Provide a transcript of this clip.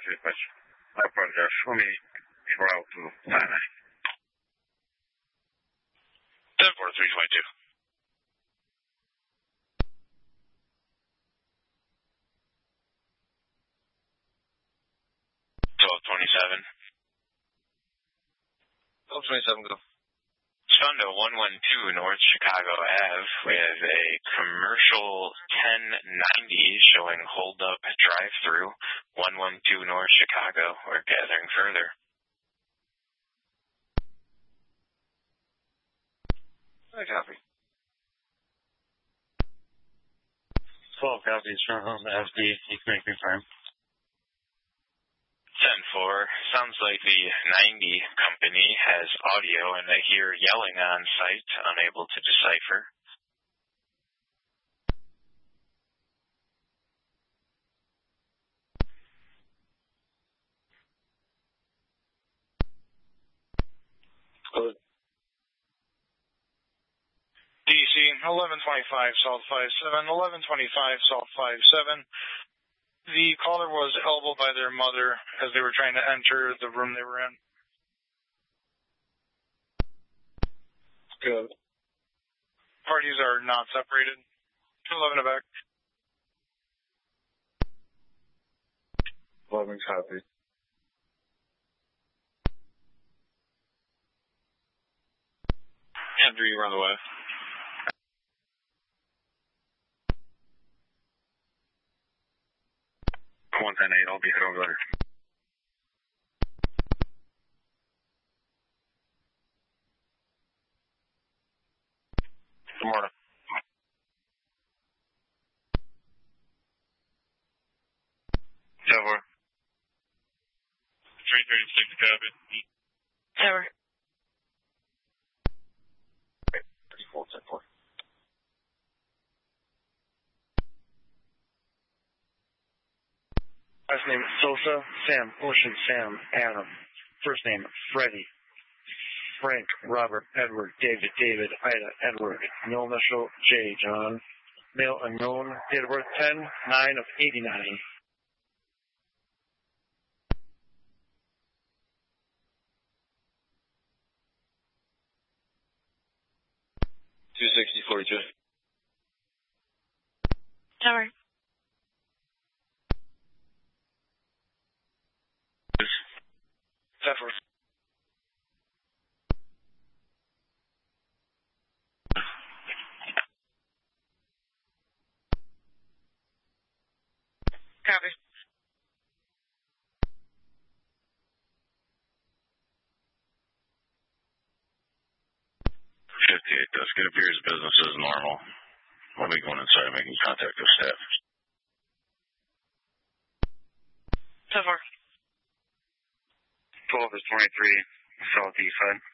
answer your question. I apologize for me before out to 99. 74322. 1227. 1227, go. Sundo 112 North Chicago Ave with a commercial 1090 showing hold up drive-through 112 North Chicago. We're gathering further. I copy. 12 copies from FD. You can confirm. 10-4. Sounds like the 90 company has audio and they hear yelling on site, unable to decipher. Good. DC 1125 South 57, 1125 South 57. The caller was elbowed by their mother as they were trying to enter the room they were in. Good. Parties are not separated. 211 to back. 11 copy. Andrew, you're on the way. 110-8, I'll be head over there. Good morning. Tower. 336 copy. Tower. 34, 10-4. Last name Sosa, Sam, Ocean, Sam, Adam. First name Freddie, Frank, Robert, Edward, David, David, Ida, Edward. Male initial J, John. Male unknown. Date of birth 10/9/89. 260-42. Tower. Zephyr. Copy. 58 dusk. It appears business as normal. We'll be going inside and making contact with staff. Tower. 12 is 23, southeast side.